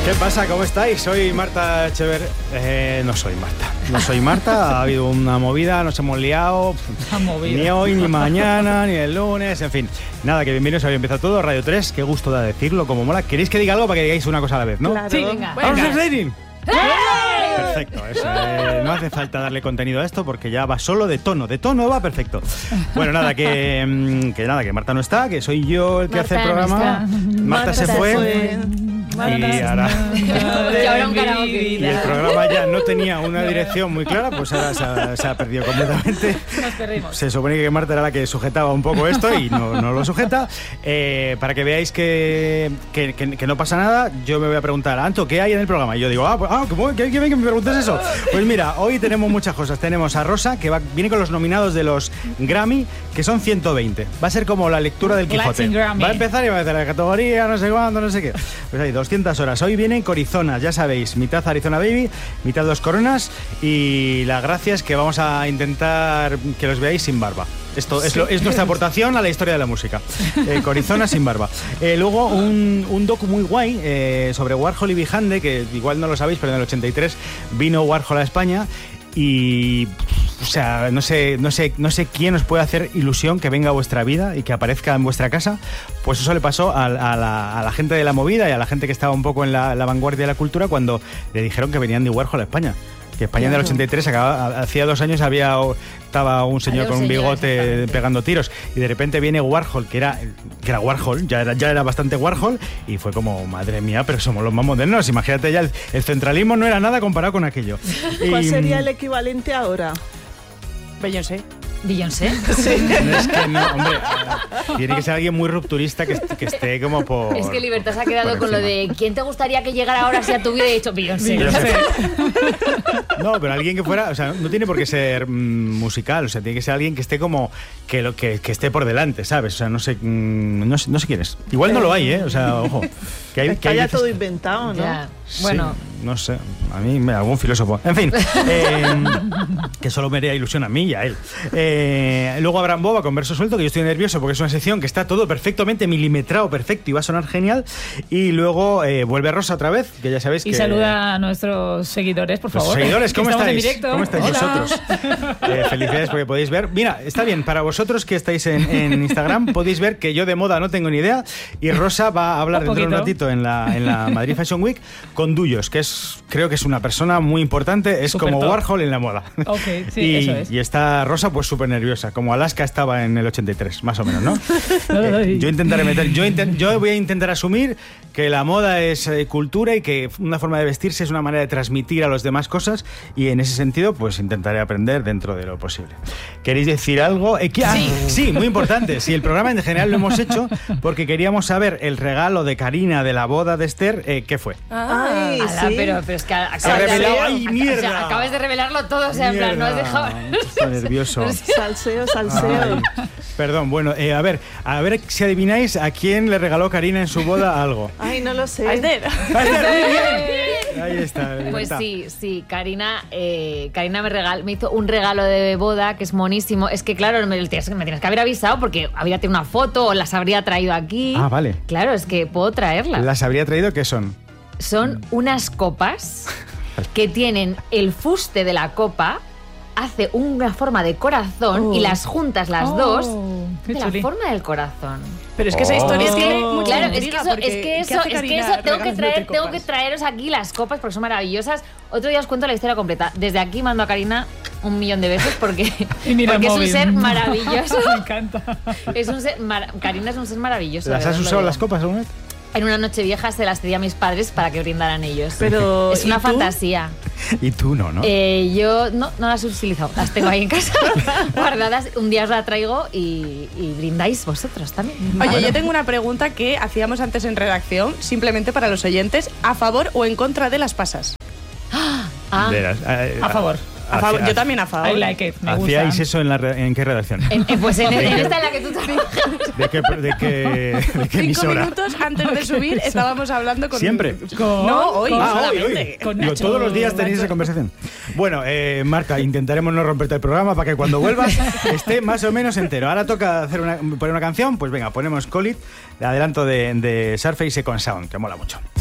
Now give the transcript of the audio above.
¿Qué pasa? ¿Cómo estáis? Soy Marta Echever. No soy Marta. Ha habido una movida, nos hemos liado. Ni hoy, ni mañana, ni el lunes, en fin. Nada, que bienvenidos a Hoy Empieza Todo, Radio 3. Qué gusto da decirlo, como mola. ¿Queréis que diga algo para que digáis una cosa a la vez, no? Claro. Sí, venga. ¡Vamos a rating! Perfecto, eso, no hace falta darle contenido a esto porque ya va solo de tono va perfecto. Bueno, nada, que Marta no está, que soy yo el que hace el programa. Marta se fue. Y ahora un karaoke. Y el programa ya no tenía una dirección muy clara, pues ahora se ha perdido completamente. Nos perdimos. Se supone que Marta era la que sujetaba un poco esto y no lo sujeta. Para que veáis que no pasa nada, yo me voy a preguntar, Anto, ¿qué hay en el programa? Y yo digo, qué bien que me preguntes eso. Pues mira, hoy tenemos muchas cosas. Tenemos a Rosa, que viene con los nominados de los Grammy, que son 120. Va a ser como la lectura del Quijote. Va a empezar y va a hacer la categoría, no sé cuándo, no sé qué. Pues hay 200 horas. Hoy vienen Corizonas, ya sabéis, mitad Arizona Baby, mitad Dos Coronas, y la gracia es que vamos a intentar que los veáis sin barba. Esto es nuestra aportación a la historia de la música. Corizonas sin barba. Luego un docu muy guay sobre Warhol y Vijande, que igual no lo sabéis, pero en el 83 vino Warhol a España y... O sea, no sé quién os puede hacer ilusión que venga a vuestra vida y que aparezca en vuestra casa. Pues eso le pasó a la gente de la movida y a la gente que estaba un poco en la vanguardia de la cultura cuando le dijeron que venían de Warhol a España. Que España en el 83, hacía 2 años estaba un señor con un bigote pegando tiros y de repente viene Warhol, que era Warhol, ya era bastante Warhol, y fue como, madre mía, pero somos los más modernos. Imagínate ya, el centralismo no era nada comparado con aquello. ¿Cuál sería el equivalente ahora? Beyoncé. Sí. Es que no, hombre, tiene que ser alguien muy rupturista que esté como por... Es que Libertad se ha quedado con lo de ¿quién te gustaría que llegara ahora si a tu vida? He dicho Beyoncé. No, pero alguien que fuera, o sea, no tiene por qué ser musical, o sea, tiene que ser alguien que esté como que esté por delante, ¿sabes? O sea, no sé quién es. Igual no lo hay, o sea, ojo. Que haya todo inventado, ¿no? Ya. Sí, Bueno, no sé, a mí algún filósofo. En fin, que solo me haría ilusión a mí y a él. Luego Abraham Boba con Verso Suelto, que yo estoy nervioso porque es una sección que está todo perfectamente milimetrado, perfecto, y va a sonar genial. Y luego vuelve Rosa otra vez, que ya sabéis que... Y saluda a nuestros seguidores, por favor. Seguidores, ¿cómo estáis? ¿Cómo estáis vosotros? Hola. Felicidades porque podéis ver. Mira, está bien, para vosotros que estáis en Instagram, podéis ver que yo de moda no tengo ni idea, y Rosa va a hablar dentro de un ratito en la Madrid Fashion Week con Duyos, que creo que es una persona muy importante, es Super como top. Warhol en la moda. Ok, sí, eso es. Y está Rosa pues súper nerviosa, como Alaska estaba en el 83, más o menos, ¿no? Yo voy a intentar asumir que la moda es cultura y que una forma de vestirse es una manera de transmitir a los demás cosas, y en ese sentido pues intentaré aprender dentro de lo posible. ¿Queréis decir algo? Sí, muy importante. Sí, el programa en general lo hemos hecho porque queríamos saber el regalo de Karina de la boda de Esther, ¿qué fue? Ay, ala, sí. pero es que Se ha revelado. ¡Ay, mierda! O sea, acabas de revelarlo todo, o sea, en plan, no has dejado... Estoy nervioso. Salseo. Ay, perdón, bueno, a ver si adivináis a quién le regaló Karina en su boda algo. Ay, no lo sé. Ahí está. Pues sí, Karina me hizo un regalo de boda que es monísimo. Es que claro, me tienes que haber avisado porque habría tenido una foto o las habría traído aquí. Ah, vale. Claro, es que puedo traerlas. ¿Las habría traído? ¿Qué son? Son unas copas que tienen el fuste de la copa, hace una forma de corazón y las juntas las dos qué de la chuli. forma del corazón. Pero es que esa historia tiene mucha Claro, es intriga, que porque eso ¿qué hace Karina tengo que regalándote traeros aquí las copas porque son maravillosas. Otro día os cuento la historia completa. Desde aquí mando a Karina 1.000.000 de besos porque es un ser maravilloso. Me encanta. Karina es un ser maravilloso. ¿Las de has verdad, usado lo digo. las copas alguna vez? En una noche vieja se las cedí a mis padres para que brindaran ellos. Pero, es una ¿y tú? fantasía. Y tú no. Yo no las he utilizado, las tengo ahí en casa guardadas. Un día os la traigo y brindáis vosotros también. Oye, yo tengo una pregunta que hacíamos antes en redacción, simplemente para los oyentes, ¿a favor o en contra de las pasas? Verás, A favor. A favor, yo también a favor. I like it, me gusta. ¿Hacíais eso en qué redacción? Pues en esta en la que tú trabajas. ¿De qué 5 emisora? minutos antes de subir estábamos hablando con... ¿Siempre? No, hoy Con- solamente. Con Digo, Nacho. todos los días tenéis esa conversación. Bueno, Marta, intentaremos no romperte el programa para que cuando vuelvas esté más o menos entero. Ahora toca poner una canción, pues venga, ponemos Call It, de adelanto de Surface Second Sound, que mola mucho.